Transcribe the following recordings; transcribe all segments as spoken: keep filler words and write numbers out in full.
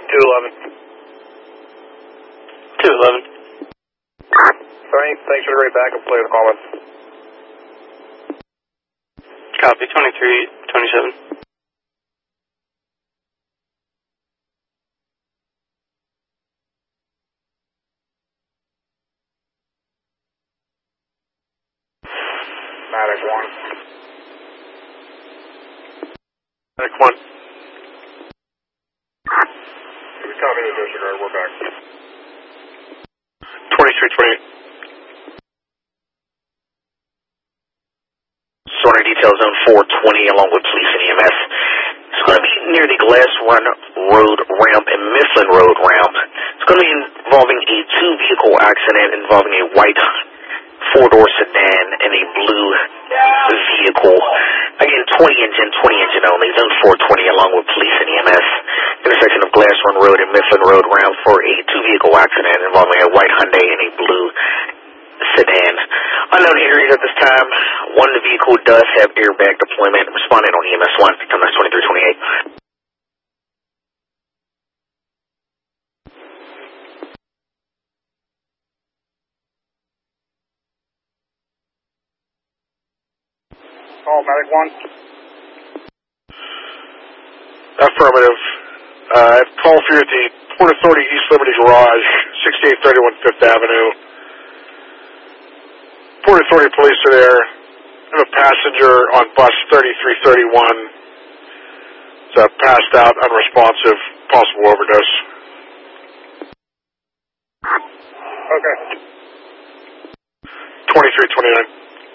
two eleven. two eleven. Sorry, thanks for the great backup play with Coleman. Copy, twenty-three twenty-seven. Medic one. Medic one. Copy the disregard, we're back. twenty-three twenty-eight. Sorry, detail zone four twenty along with police and E M S. It's going to be near the Glass Run Road ramp and Mifflin Road ramp. It's going to be involving a two-vehicle accident involving a white four-door sedan and a blue vehicle. Again, twenty engine, twenty engine only, zone four twenty along with police and E M S. Intersection of Glass Run Road and Mifflin Road ramp for a two-vehicle accident involving a white Hyundai and a blue sedan. Unknown areas at this time. One vehicle does have airbag deployment. Responding on E M S one, come that's twenty-three twenty-eight. Call medic one. Affirmative. Uh, call for you at the Port Authority East Liberty Garage, sixty-eight thirty-one Fifth Avenue. Port Authority police are there. I have a passenger on bus thirty-three thirty-one. It's uh, passed out, unresponsive, possible overdose. Okay. twenty-three twenty-nine.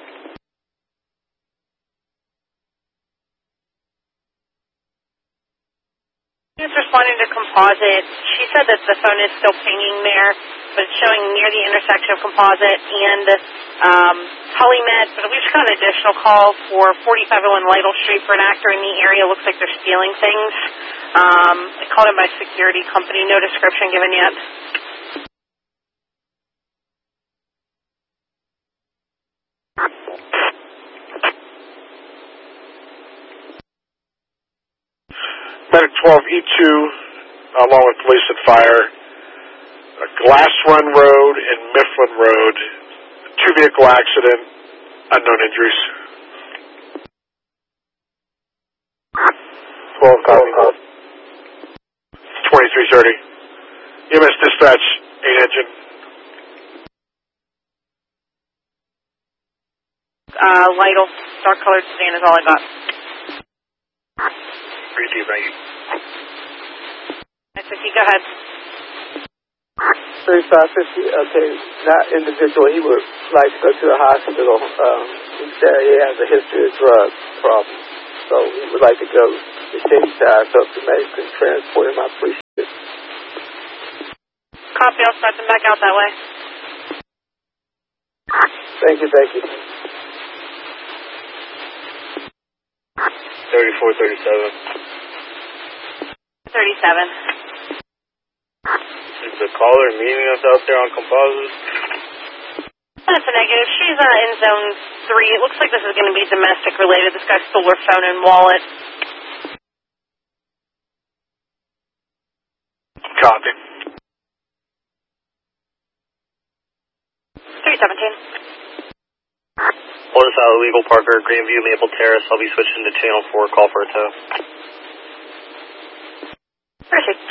She's responding to Composite. She said that the phone is still pinging there, but it's showing near the intersection of Composite and um, Polymed. But we've just got an additional call for forty-five oh one Lytle Street for an actor in the area. Looks like they're stealing things. Um, I called him by security company. No description given yet. Medic twelve E two, along with police and fire, a Glass Run Road and Mifflin Road, two-vehicle accident, unknown injuries. twelve copy. twenty-three thirty. E M S dispatch, eight engine. Uh, Lytle, dark colored sedan is all I got. three two, thank you. nine fifty, go ahead. thirty-five fifty, okay, that individual, he would like to go to the hospital. Um, he said he has a history of drug problems, so he would like to go to Shadyside, so if the medic can transport him, I appreciate it. Copy, I'll start them back out that way. Thank you, thank you. thirty-four thirty-seven. thirty-seven. Is the caller meeting us out there on Composite? That's a negative. She's uh, in zone three. It looks like this is going to be domestic related. This guy stole her phone and wallet. Copy. three seventeen. Notice out illegal Parker, Greenview, Maple Terrace. I'll be switching to channel four. Call for a tow. Perfect.